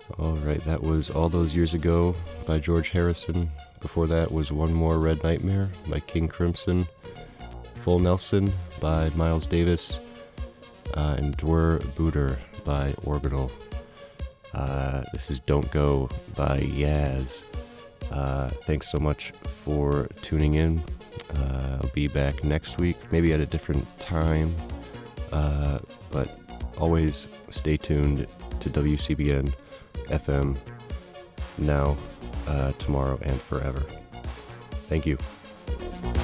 All right, that was All Those Years Ago by George Harrison. Before that was One More Red Nightmare by King Crimson. Full Nelson by Miles Davis. And Dwer Booter by Orbital. This is Don't Go by Yaz. Thanks so much for tuning in. I'll be back next week, maybe at a different time. But always stay tuned to WCBN FM now, tomorrow, and forever. Thank you.